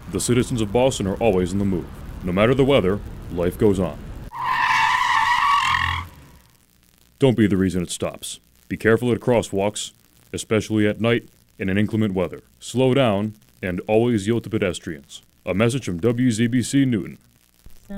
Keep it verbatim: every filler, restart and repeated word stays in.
The citizens of Boston are always in the move. No matter the weather, life goes on. Don't be the reason it stops. Be careful at crosswalks, especially at night and in inclement weather. Slow down and always yield to pedestrians. A message from W Z B C Newton.